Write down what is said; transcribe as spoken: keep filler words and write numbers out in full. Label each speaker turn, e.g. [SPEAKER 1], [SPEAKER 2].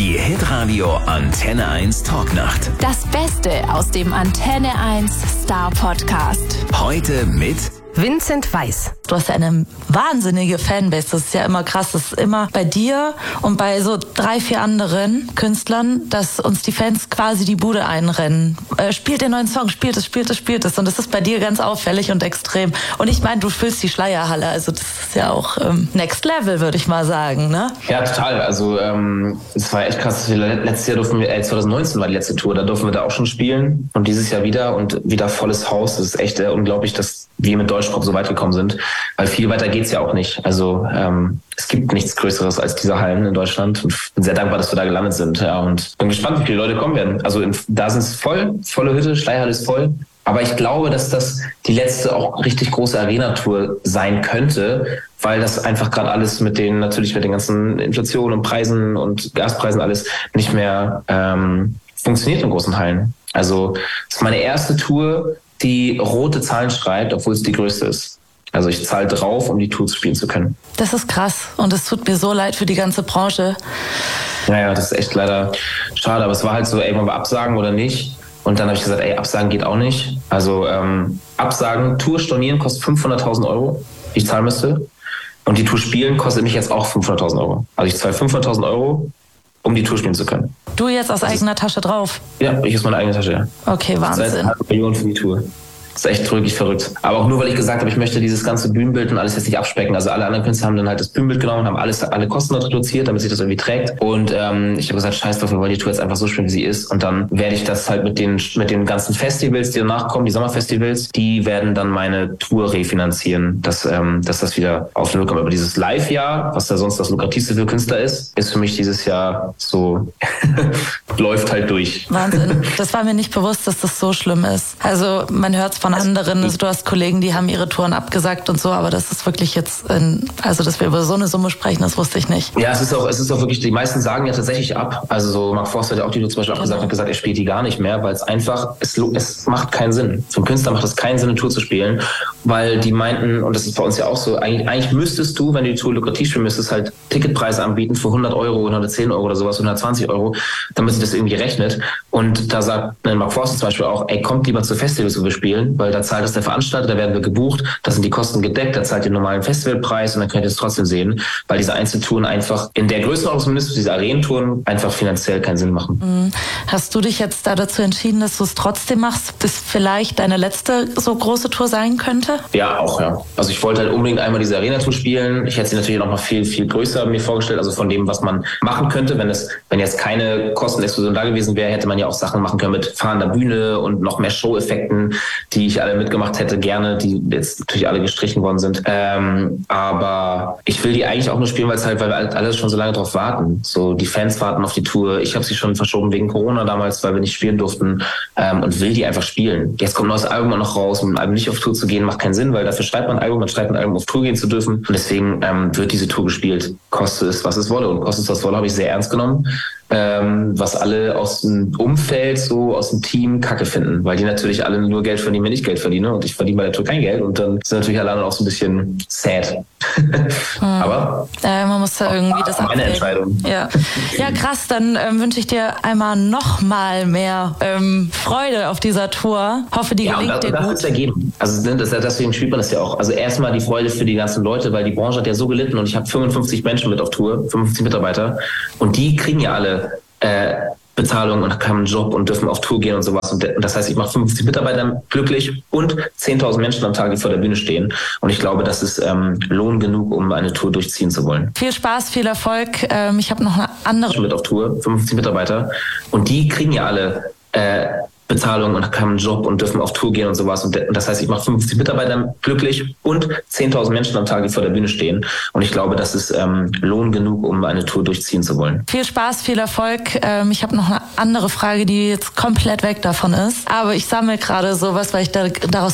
[SPEAKER 1] Die Hitradio Antenne eins Talknacht.
[SPEAKER 2] Das Beste aus dem Antenne eins Star Podcast.
[SPEAKER 1] Heute mit
[SPEAKER 3] Vincent Weiss.
[SPEAKER 4] Du hast ja eine wahnsinnige Fanbase. Das ist ja immer krass. Das ist immer bei dir und bei so drei, vier anderen Künstlern, dass uns die Fans quasi die Bude einrennen. Äh, spielt den neuen Song, spielt es, spielt es, spielt es. Und das ist bei dir ganz auffällig und extrem. Und ich meine, du füllst die Schleierhalle. Also das ist ja auch ähm, Next Level, würde ich mal sagen, ne?
[SPEAKER 5] Ja, total. Also ähm, es war echt krass. Letztes Jahr durften wir, äh, zwanzig neunzehn war die letzte Tour, da durften wir da auch schon spielen. Und dieses Jahr wieder und wieder volles Haus. Das ist echt äh, unglaublich, dass wir mit Deutschpop so weit gekommen sind. Weil viel weiter geht's ja auch nicht. Also ähm, es gibt nichts Größeres als diese Hallen in Deutschland. Und bin sehr dankbar, dass wir da gelandet sind. Ja, und bin gespannt, wie viele Leute kommen werden. Also in, da sind es voll, volle Hütte, Schleierhalle ist voll. Aber ich glaube, dass das die letzte auch richtig große Arena-Tour sein könnte, weil das einfach gerade alles mit den, natürlich mit den ganzen Inflationen und Preisen und Gaspreisen alles nicht mehr ähm, funktioniert in großen Hallen. Also es ist meine erste Tour, die rote Zahlen schreibt, obwohl es die größte ist. Also ich zahle drauf, um die Tour spielen zu können.
[SPEAKER 4] Das ist krass und es tut mir so leid für die ganze Branche.
[SPEAKER 5] Naja, das ist echt leider schade, aber es war halt so, ey, wollen wir absagen oder nicht? Und dann habe ich gesagt, ey, absagen geht auch nicht. Also ähm, absagen, Tour stornieren kostet fünfhunderttausend Euro, die ich zahlen müsste. Und die Tour spielen kostet mich jetzt auch fünfhunderttausend Euro. Also ich zahle fünfhunderttausend Euro, um die Tour spielen zu können.
[SPEAKER 4] Du jetzt aus das eigener ist, Tasche drauf?
[SPEAKER 5] Ja, ich aus meiner eigenen Tasche, ja.
[SPEAKER 4] Okay, Wahnsinn.
[SPEAKER 5] Das heißt, eine halbe Million für die Tour. Das ist echt wirklich verrückt. Aber auch nur, weil ich gesagt habe, ich möchte dieses ganze Bühnenbild und alles jetzt nicht abspecken. Also alle anderen Künstler haben dann halt das Bühnenbild genommen, haben alles, alle Kosten dort reduziert, damit sich das irgendwie trägt. Und ähm, ich habe gesagt, scheiß drauf, wir wollen die Tour jetzt einfach so spielen, wie sie ist. Und dann werde ich das halt mit den mit den ganzen Festivals, die danach kommen, die Sommerfestivals, die werden dann meine Tour refinanzieren, dass, ähm, dass das wieder auf Null kommt. Aber dieses Live-Jahr, was da sonst das lukrativste für Künstler ist, ist für mich dieses Jahr so, läuft halt durch.
[SPEAKER 4] Wahnsinn. Das war mir nicht bewusst, dass das so schlimm ist. Also man hört es von anderen, also du hast Kollegen, die haben ihre Touren abgesagt und so, aber das ist wirklich jetzt, in, also dass wir über so eine Summe sprechen, das wusste ich nicht.
[SPEAKER 5] Ja, es ist auch, es ist auch wirklich, die meisten sagen ja tatsächlich ab. Also so Mark Forster hat ja auch die Tour zum Beispiel abgesagt, hat gesagt, er spielt die gar nicht mehr, weil es einfach, es, es macht keinen Sinn. Für einen Künstler macht es keinen Sinn, eine Tour zu spielen, weil die meinten, und das ist bei uns ja auch so, eigentlich, eigentlich müsstest du, wenn du die Tour lukrativ spielen müsstest, halt Ticketpreise anbieten für hundert Euro, hundertzehn Euro oder sowas, hundertzwanzig Euro, damit sich das irgendwie rechnet. Und da sagt Mark Forster zum Beispiel auch, ey, kommt lieber zu Festivals, wo wir spielen, weil da zahlt das der Veranstalter, da werden wir gebucht, da sind die Kosten gedeckt, da zahlt ihr den normalen Festivalpreis und dann könnt ihr es trotzdem sehen, weil diese Einzeltouren einfach in der Größenordnung zumindest, diese Arenentouren einfach finanziell keinen Sinn machen.
[SPEAKER 4] Hast du dich jetzt da dazu entschieden, dass du es trotzdem machst, bis vielleicht deine letzte so große Tour sein könnte?
[SPEAKER 5] Ja, auch, ja. Also ich wollte halt unbedingt einmal diese Arena-Tour spielen. Ich hätte sie natürlich noch mal viel, viel größer mir vorgestellt, also von dem, was man machen könnte. Wenn es, wenn jetzt keine Kostenexplosion da gewesen wäre, hätte man ja auch Sachen machen können mit fahrender Bühne und noch mehr Show-Effekten, die ich alle mitgemacht hätte, gerne, die jetzt natürlich alle gestrichen worden sind. Ähm, aber ich will die eigentlich auch nur spielen, weil es halt, weil wir alle schon so lange drauf warten. So, die Fans warten auf die Tour. Ich habe sie schon verschoben wegen Corona damals, weil wir nicht spielen durften, ähm, und will die einfach spielen. Jetzt kommt ein neues Album auch noch raus. Mit einem Album nicht auf Tour zu gehen, macht keinen Sinn, weil dafür schreibt man ein Album, man schreibt ein Album, auf Tour gehen zu dürfen. Und deswegen ähm, wird diese Tour gespielt. Koste es, was es wolle. Und koste es, was es wolle, habe ich sehr ernst genommen. Ähm, was alle aus dem Umfeld, so aus dem Team Kacke finden, weil die natürlich alle nur Geld verdienen, wenn ich Geld verdiene, und ich verdiene bei der Tour kein Geld, und dann sind natürlich alle anderen auch so ein bisschen sad. hm. Aber
[SPEAKER 4] äh, man muss da irgendwie das
[SPEAKER 5] meine Entscheidung.
[SPEAKER 4] Ja, ja, krass, dann ähm, wünsche ich dir einmal noch mal mehr ähm, Freude auf dieser Tour. Hoffe, die
[SPEAKER 5] ja,
[SPEAKER 4] gelingt
[SPEAKER 5] und das,
[SPEAKER 4] dir
[SPEAKER 5] das
[SPEAKER 4] gut.
[SPEAKER 5] wird es ergeben. Also das, deswegen spielt man das ja auch. Also erstmal die Freude für die ganzen Leute, weil die Branche hat ja so gelitten, und ich habe fünfundfünfzig Menschen mit auf Tour, fünfundfünfzig Mitarbeiter, und die kriegen ja alle Äh, Bezahlung und haben einen Job und dürfen auf Tour gehen und sowas. Und das heißt, ich mache fünfundfünfzig Mitarbeiter glücklich und zehntausend Menschen am Tag, die vor der Bühne stehen. Und ich glaube, das ist ähm, Lohn genug, um eine Tour durchziehen zu wollen.
[SPEAKER 4] Viel Spaß, viel Erfolg. Ähm, ich habe noch eine andere...
[SPEAKER 5] Mit auf Tour, fünfundfünfzig Mitarbeiter. Und die kriegen ja alle äh, Bezahlung und haben einen Job und dürfen auf Tour gehen und sowas. Und das heißt, ich mache fünfundfünfzig Mitarbeiter glücklich und zehntausend Menschen am Tag, die vor der Bühne stehen. Und ich glaube, das ist ähm, Lohn genug, um eine Tour durchziehen zu wollen.
[SPEAKER 4] Viel Spaß, viel Erfolg. Ähm, ich habe noch eine andere Frage, die jetzt komplett weg davon ist. Aber ich sammle gerade sowas, weil ich da, daraus